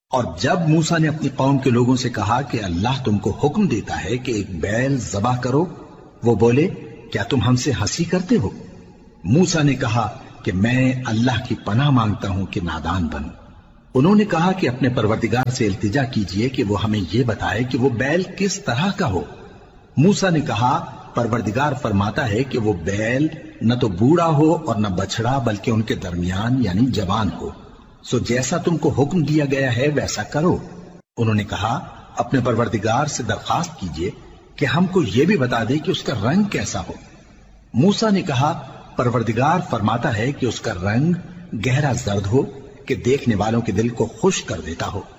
और जब मूसा ने अपनी कौम के लोगों से कहा कि अल्लाह तुमको हुक्म देता है कि एक बैल ज़बह करो, वो बोले, क्या तुम हमसे हंसी करते हो? मूसा ने कहा कि मैं अल्लाह की पनाह मांगता हूं कि नादान बनूं। उन्होंने कहा कि अपने परवरदिगार से इल्तिजा कीजिए कि वो हमें ये बताए कि वो बैल किस तरह का हो। मूसा ने कहा, परवरदिगार फरमाता है कि वो बैल न तो बूढ़ा हो और न बछड़ा, बल्कि उनके दरमियान यानी जवान हो। सो जैसा तुमको हुक्म दिया गया है वैसा करो। उन्होंने कहा, अपने परवरदिगार से दरखास्त कीजिए कि हमको ये भी बता दे कि उसका रंग कैसा हो। मूसा ने कहा, परवरदिगार फरमाता है कि उसका रंग गहरा जर्द हो कि देखने वालों के दिल को खुश कर देता हो।